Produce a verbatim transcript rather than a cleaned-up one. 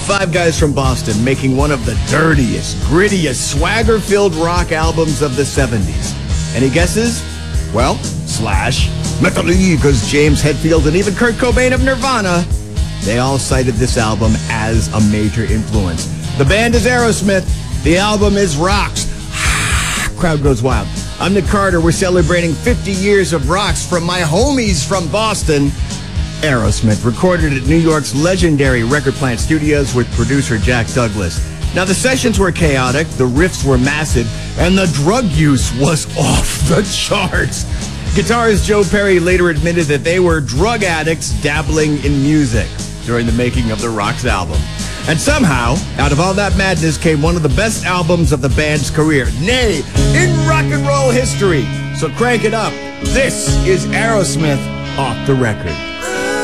Five guys from Boston making one of the dirtiest, grittiest, swagger-filled rock albums of the seventies. Any guesses? Well, Slash, Metallica's James Hetfield, and even Kurt Cobain of Nirvana, they all cited this album as a major influence. The band is Aerosmith. The album is Rocks. Crowd goes wild. I'm Nick Carter. We're celebrating fifty years of Rocks from my homies from Boston. Aerosmith, recorded at New York's legendary Record Plant Studios with producer Jack Douglas. Now, the sessions were chaotic, the riffs were massive, and the drug use was off the charts. Guitarist Joe Perry later admitted that they were drug addicts dabbling in music during the making of the Rocks album. And somehow, out of all that madness came one of the best albums of the band's career, nay, in rock and roll history. So crank it up. This is Aerosmith Off the Record.